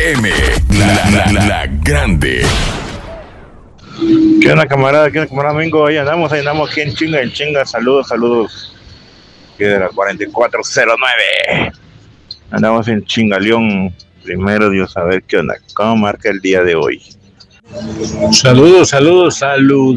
FM, la grande. ¿Qué onda, camarada? ¿Qué onda, camarada Mingo? Ahí andamos aquí en chinga. Saludos. Aquí de la 4409. Andamos en Chingaleón. Primero Dios, a ver qué onda. ¿Cómo marca el día de hoy? Saludos.